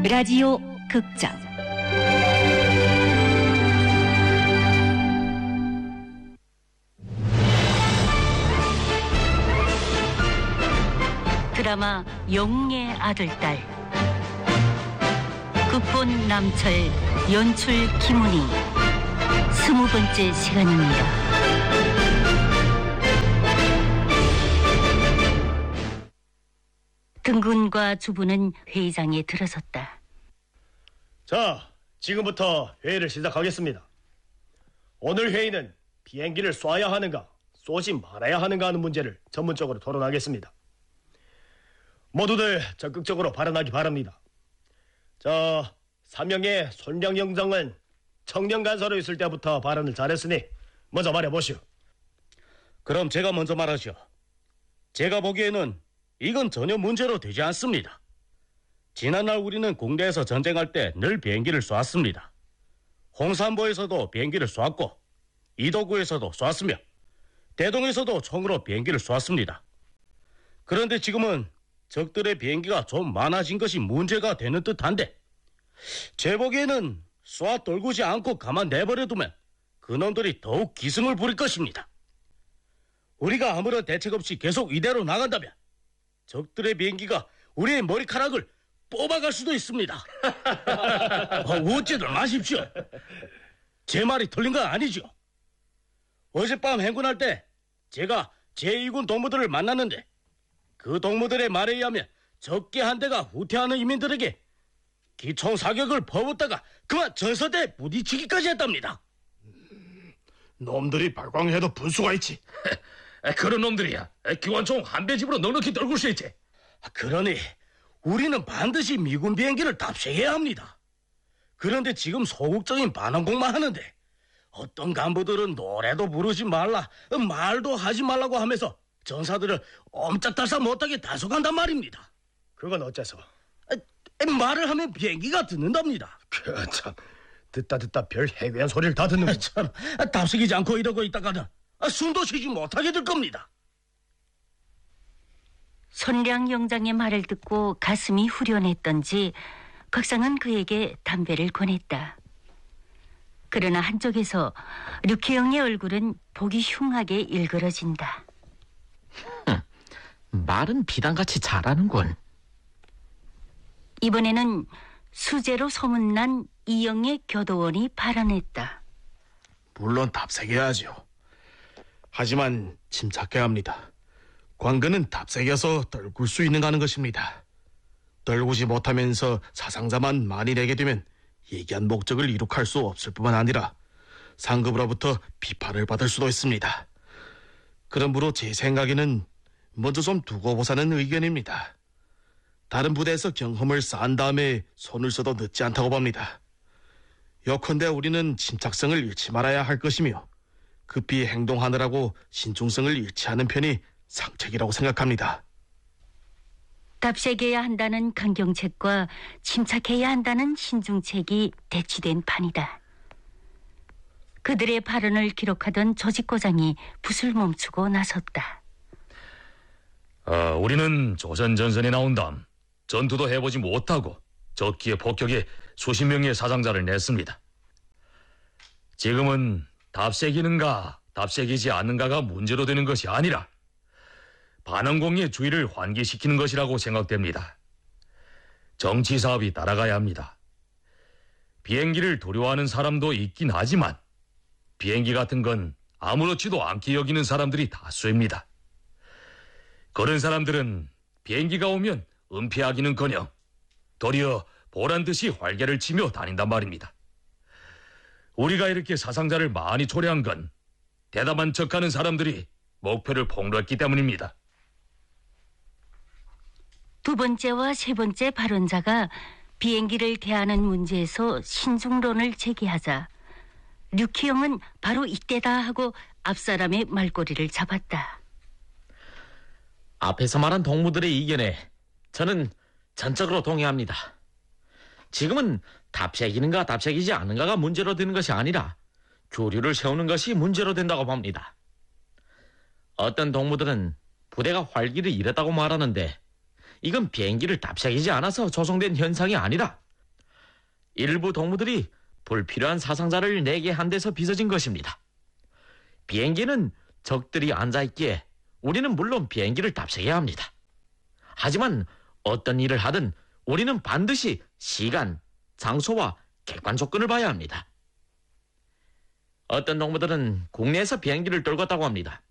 라디오 극장 드라마 영웅의 아들딸 극본 남철 연출 김훈희 20번째 시간입니다. 등군과 주부는 회의장에 들어섰다. 자, 지금부터 회의를 시작하겠습니다. 오늘 회의는 비행기를 쏴야 하는가, 쏘지 말아야 하는가 하는 문제를 전문적으로 토론하겠습니다. 모두들 적극적으로 발언하기 바랍니다. 자, 3명의 손량 영장은 청년 간사로 있을 때부터 발언을 잘했으니 먼저 말해보시오. 그럼 제가 먼저 말하시오. 제가 보기에는 이건 전혀 문제로 되지 않습니다. 지난날 우리는 공대에서 전쟁할 때 늘 비행기를 쏘았습니다. 홍산보에서도 비행기를 쏘았고 이도구에서도 쏘았으며 대동에서도 총으로 비행기를 쏘았습니다. 그런데 지금은 적들의 비행기가 좀 많아진 것이 문제가 되는 듯한데 제 보기에는 쏘아 떨구지 않고 가만 내버려두면 그놈들이 더욱 기승을 부릴 것입니다. 우리가 아무런 대책 없이 계속 이대로 나간다면 적들의 비행기가 우리의 머리카락을 뽑아갈 수도 있습니다. 웃지들 마십시오. 제 말이 틀린 건 아니죠. 어젯밤 행군할 때 제가 제2군 동무들을 만났는데 그 동무들의 말에 의하면 적개 한 대가 후퇴하는 이민들에게 기총 사격을 퍼붓다가 그만 전서대에 부딪히기까지 했답니다. 놈들이 발광해도 분수가 있지. 그런 놈들이야 기관총 한 배 집으로 넉넉히 떨굴 수 있지. 그러니 우리는 반드시 미군 비행기를 답색해야 합니다. 그런데 지금 소극적인 반항공만 하는데 어떤 간부들은 노래도 부르지 말라, 말도 하지 말라고 하면서 전사들을 옴짝달싹 못하게 단속한단 말입니다. 그건 어째서? 말을 하면 비행기가 듣는답니다. 참, 듣다 별 해괴한 소리를 다 듣는 거지. 참, 답색이지 않고 이러고 있다가는 숨도 쉬지 못하게 될 겁니다. 손량 영장의 말을 듣고 가슴이 후련했던지 곽상은 그에게 담배를 권했다. 그러나 한쪽에서 류케영의 얼굴은 보기 흉하게 일그러진다. 말은 비단같이 잘하는군. 이번에는 수재로 소문난 이영애 교도원이 발언했다. 물론 답색해야죠. 하지만 침착해야 합니다. 관건은 답색해서 떨굴 수 있는가 하는 것입니다. 떨구지 못하면서 사상자만 많이 내게 되면 얘기한 목적을 이룩할 수 없을 뿐만 아니라 상급으로부터 비판을 받을 수도 있습니다. 그러므로 제 생각에는 먼저 좀 두고 보자는 의견입니다. 다른 부대에서 경험을 쌓은 다음에 손을 써도 늦지 않다고 봅니다. 요컨대 우리는 침착성을 잃지 말아야 할 것이며 급히 행동하느라고 신중성을 잃지 않은 편이 상책이라고 생각합니다. 답색해야 한다는 강경책과 침착해야 한다는 신중책이 대치된 판이다. 그들의 발언을 기록하던 조직고장이 붓을 멈추고 나섰다. 우리는 조선 전선에 나온 다음 전투도 해보지 못하고 적기의 폭격에 수십 명의 사상자를 냈습니다. 지금은 답색이는가 답색이지 않는가가 문제로 되는 것이 아니라 반항공의 주의를 환기시키는 것이라고 생각됩니다. 정치 사업이 따라가야 합니다. 비행기를 두려워하는 사람도 있긴 하지만 비행기 같은 건 아무렇지도 않게 여기는 사람들이 다수입니다. 그런 사람들은 비행기가 오면 은폐하기는커녕 도리어 보란듯이 활개를 치며 다닌단 말입니다. 우리가 이렇게 사상자를 많이 초래한 건 대담한 척하는 사람들이 목표를 폭로했기 때문입니다. 두 번째와 세 번째 발언자가 비행기를 대하는 문제에서 신중론을 제기하자 류키영은 바로 이때다 하고 앞사람의 말꼬리를 잡았다. 앞에서 말한 동무들의 의견에 저는 전적으로 동의합니다. 지금은 답색이는가 답색이지 않은가가 문제로 되는 것이 아니라 교류를 세우는 것이 문제로 된다고 봅니다. 어떤 동무들은 부대가 활기를 잃었다고 말하는데 이건 비행기를 답색이지 않아서 조성된 현상이 아니라 일부 동무들이 불필요한 사상자를 내게 한 데서 빚어진 것입니다. 비행기는 적들이 앉아있기에 우리는 물론 비행기를 탑승해야 합니다. 하지만 어떤 일을 하든 우리는 반드시 시간, 장소와 객관 조건을 봐야 합니다. 어떤 동무들은 국내에서 비행기를 떨궜다고 합니다.